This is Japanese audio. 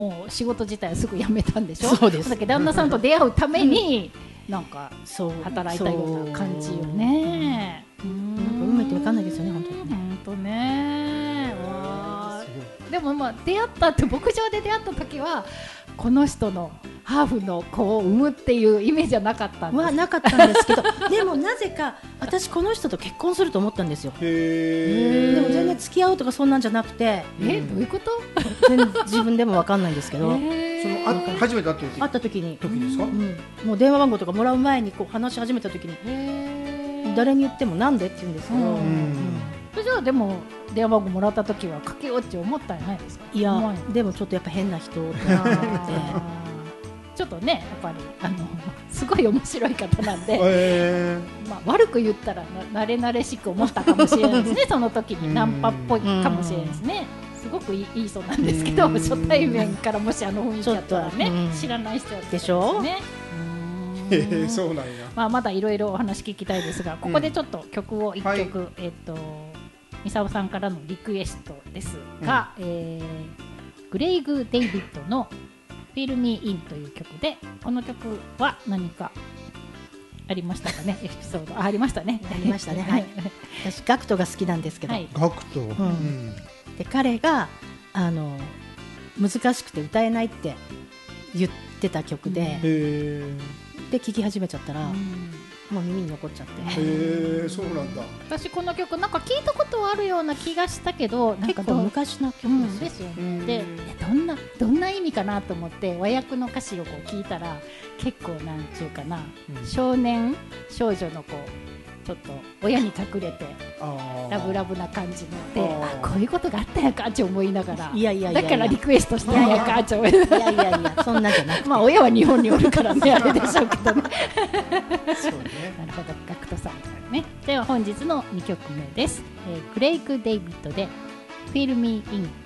もう仕事自体はすぐ辞めたんでしょ。 そうです。 だけど旦那さんと出会うためになんか働いたような感じよね。 なんか運命って分かんないですよね、本当にね。 本当ね。でもまあ出会ったって牧場で出会った時はこの人のハーフの子を産むっていうイメージはなかったんです。 なかったんですけどでもなぜか私この人と結婚すると思ったんですよ。でも全然付き合うとかそんなんじゃなくて、 どういうこと？ 全然自分でも分かんないんですけど、 初めて会った時にですか？ もう電話番号とかもらう前にこう話し始めた時に誰に言ってもなんでって言うんですけど、 じゃあでも電話番号もらった時はかけようって思ったんじゃないですか？ いやでもちょっとやっぱ変な人ってなってちょっとねやっぱりすごい面白い方なんで、まあ、悪く言ったら慣れ慣れしく思ったかもしれないですねその時にナンパっぽいかもしれないですね。すごくいい人なんですけど初対面からもし雰囲気だったらね知らない人だったらですね。 そうなんや。 まあまだいろいろお話聞きたいですがここでちょっと曲を1曲、ミサオさんからのリクエストですが、グレイグ・デイビッドのフィルミー・インという曲でこの曲は何かありましたかねエピソードありましたね。 ありましたね。はい。私ガクトが好きなんですけど、 ガクト、 で彼が難しくて歌えないって言ってた曲で、で聴き始めちゃったら、もう耳に残っちゃって。 そうなんだ。 私この曲なんか聞いたことはあるような気がしたけどなんか結構昔の曲ですよね。でどんな意味かなと思って和訳の歌詞をこう聞いたら結構なんちゅうかな、少年少女のこうちょっと親に隠れてラブラブな感じのでこういうことがあったやかって思いながらだからリクエストしたんやかって思いながらいやそんなんじゃなくてまあ親は日本におるからねあれでしょうけどね。 そうね。 なるほどガクトさんね。では本日の2曲目です。クレイグ・デイビッドでフィルミー・イン。